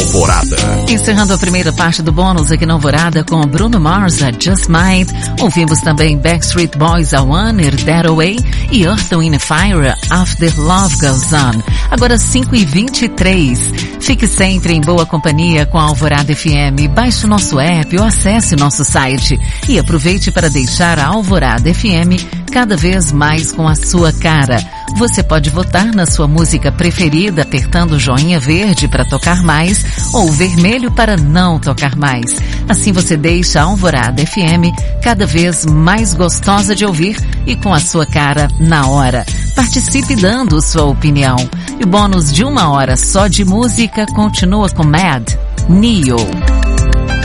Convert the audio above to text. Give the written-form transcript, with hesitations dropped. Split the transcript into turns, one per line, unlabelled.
Alvorada.
Encerrando a primeira parte do bônus aqui na Alvorada com Bruno Mars, a Just Might. Ouvimos também Backstreet Boys, a One, That Away e Earth, Wind & Fire, After Love Goes On. Agora 5h23. Fique sempre em boa companhia com a Alvorada FM. Baixe o nosso app ou acesse o nosso site. E aproveite para deixar a Alvorada FM cada vez mais com a sua cara. Você pode votar na sua música preferida apertando o joinha verde para tocar mais ou vermelho para não tocar mais. Assim você deixa a Alvorada FM cada vez mais gostosa de ouvir e com a sua cara na hora. Participe dando sua opinião. E o bônus de 1 hora só de música continua com Mad, Neo.